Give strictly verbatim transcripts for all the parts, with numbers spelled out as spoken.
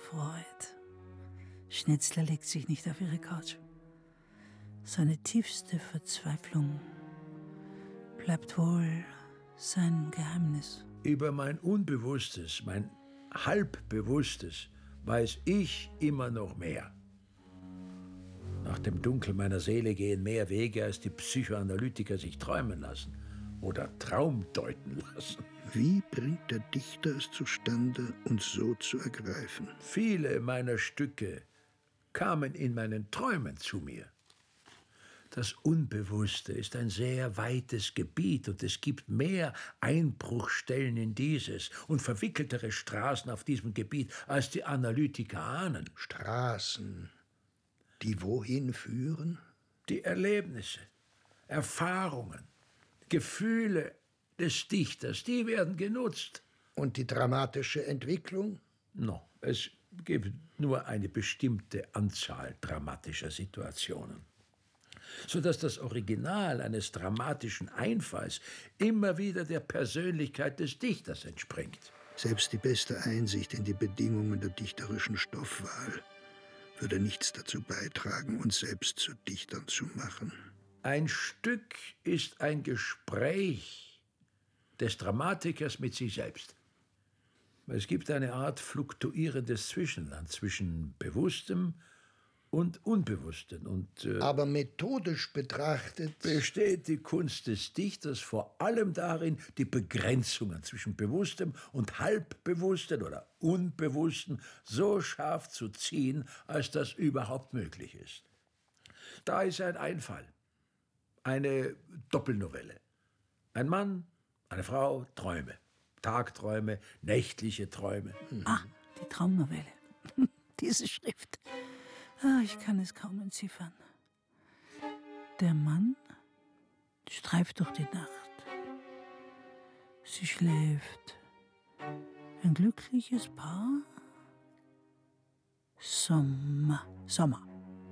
Freud. Schnitzler legt sich nicht auf ihre Couch. Seine tiefste Verzweiflung bleibt wohl sein Geheimnis. Über mein Unbewusstes, mein Halbbewusstes, weiß ich immer noch mehr. Nach dem Dunkel meiner Seele gehen mehr Wege, als die Psychoanalytiker sich träumen lassen oder traumdeuten lassen. Wie bringt der Dichter es zustande, uns so zu ergreifen? Viele meiner Stücke kamen in meinen Träumen zu mir. Das Unbewusste ist ein sehr weites Gebiet und es gibt mehr Einbruchstellen in dieses und verwickeltere Straßen auf diesem Gebiet, als die Analytiker ahnen. Straßen, die wohin führen? Die Erlebnisse, Erfahrungen, Gefühle des Dichters, die werden genutzt. Und die dramatische Entwicklung? No, es gibt nur eine bestimmte Anzahl dramatischer Situationen, sodass das Original eines dramatischen Einfalls immer wieder der Persönlichkeit des Dichters entspringt. Selbst die beste Einsicht in die Bedingungen der dichterischen Stoffwahl würde nichts dazu beitragen, uns selbst zu Dichtern zu machen. Ein Stück ist ein Gespräch des Dramatikers mit sich selbst. Es gibt eine Art fluktuierendes Zwischenland zwischen Bewusstem und Unbewussten. Und, äh, Aber methodisch betrachtet besteht die Kunst des Dichters vor allem darin, die Begrenzungen zwischen Bewusstem und Halbbewussten oder Unbewussten so scharf zu ziehen, als das überhaupt möglich ist. Da ist ein Einfall, eine Doppelnovelle. Ein Mann, eine Frau, Träume. Tagträume, nächtliche Träume. Mhm. Ah, die Traumnovelle. Diese Schrift. Ah, ich kann es kaum entziffern. Der Mann streift durch die Nacht. Sie schläft. Ein glückliches Paar. Sommer. Sommer.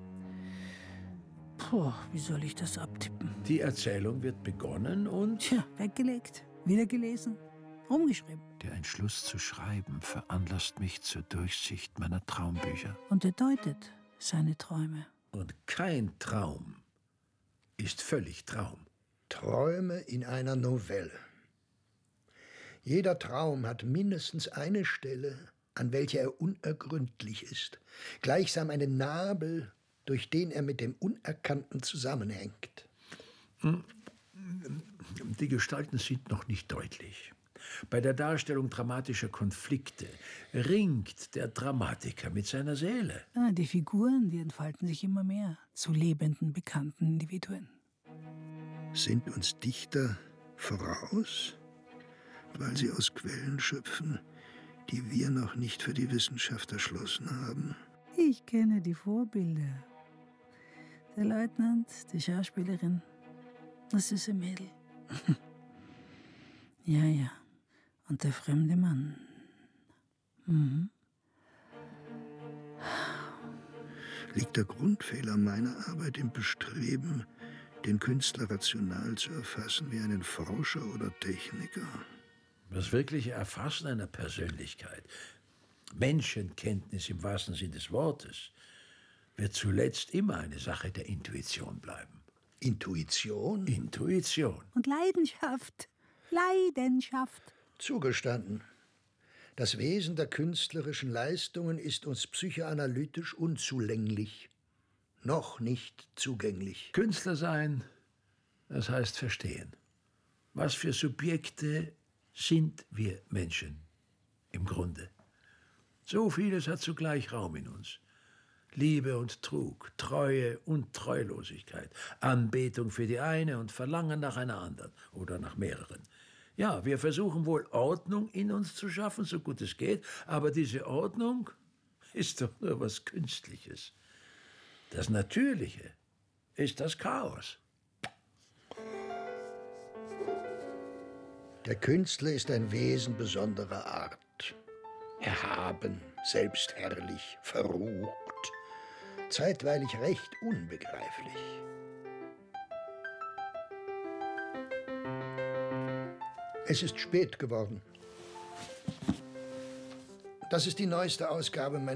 Puh, wie soll ich das abtippen? Die Erzählung wird begonnen und... Tja, weggelegt, wieder gelesen, umgeschrieben. Der Entschluss zu schreiben veranlasst mich zur Durchsicht meiner Traumbücher. Und er deutet seine Träume. Und kein Traum ist völlig Traum. Träume in einer Novelle. Jeder Traum hat mindestens eine Stelle, an welcher er unergründlich ist, gleichsam einen Nabel, durch den er mit dem Unerkannten zusammenhängt. Die Gestalten sind noch nicht deutlich. Bei der Darstellung dramatischer Konflikte ringt der Dramatiker mit seiner Seele. Ah, die Figuren, die entfalten sich immer mehr zu lebenden, bekannten Individuen. Sind uns Dichter voraus, weil sie aus Quellen schöpfen, die wir noch nicht für die Wissenschaft erschlossen haben? Ich kenne die Vorbilder. Der Leutnant, die Schauspielerin, das ist ein Mädel. Ja, ja. Und der fremde Mann. Mhm. Liegt der Grundfehler meiner Arbeit im Bestreben, den Künstler rational zu erfassen wie einen Forscher oder Techniker? Das wirkliche Erfassen einer Persönlichkeit, Menschenkenntnis im wahrsten Sinn des Wortes, wird zuletzt immer eine Sache der Intuition bleiben. Intuition? Intuition. Und Leidenschaft. Leidenschaft. Zugestanden. Das Wesen der künstlerischen Leistungen ist uns psychoanalytisch unzulänglich. Noch nicht zugänglich. Künstler sein, das heißt verstehen. Was für Subjekte sind wir Menschen im Grunde? So vieles hat zugleich Raum in uns. Liebe und Trug, Treue und Treulosigkeit, Anbetung für die eine und Verlangen nach einer anderen oder nach mehreren. Ja, wir versuchen wohl Ordnung in uns zu schaffen, so gut es geht, aber diese Ordnung ist doch nur was Künstliches. Das Natürliche ist das Chaos. Der Künstler ist ein Wesen besonderer Art. Erhaben, selbstherrlich, verrucht, zeitweilig recht unbegreiflich. Es ist spät geworden. Das ist die neueste Ausgabe meiner